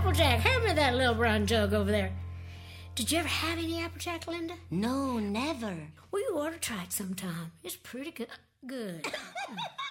Applejack, hand me that little brown jug over there. Did you ever have any Applejack, Linda? No, never. Well, you ought to try it sometime. It's pretty good.